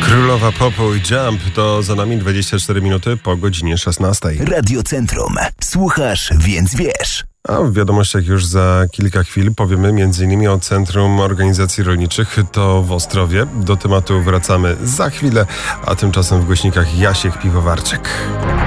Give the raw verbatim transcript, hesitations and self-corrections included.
Królowa Popu i Jump to za nami dwadzieścia cztery minuty po godzinie szesnastej. Radio Centrum. Słuchasz, więc wiesz. A w wiadomościach już za kilka chwil powiemy między innymi o Centrum Organizacji Rolniczych. To w Ostrowie. Do tematu wracamy za chwilę, a tymczasem w głośnikach Jasiek Piwowarczyk.